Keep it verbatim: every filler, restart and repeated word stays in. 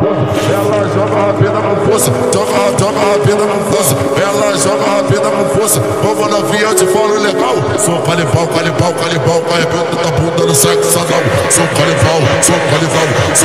ela joga rápida com força, joga, joga rápida com força, ela joga rápida com força. Vamos novinha, eu te falo legal. Sou canibal, canibal, canibal, arrebento da bunda no sexo anal. Sou canibal, sou canibal.